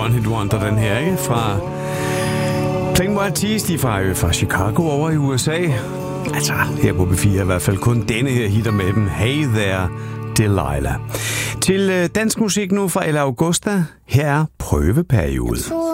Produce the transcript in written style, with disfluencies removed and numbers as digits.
One Hit Wonder, den her, ikke? Fra Plain White T's, de fra Chicago over i USA. Altså, her på B4 i hvert fald kun denne her hitter med dem. Hey There, Delilah. Til dansk musik nu fra Ella Augusta. Her er Prøveperiode.